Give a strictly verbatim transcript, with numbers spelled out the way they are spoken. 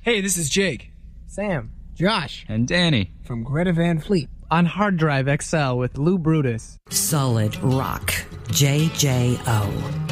Hey, this is Jake. Sam. Josh. And Danny. From Greta Van Fleet. On Hard Drive X L with Lou Brutus. Solid Rock. J J O.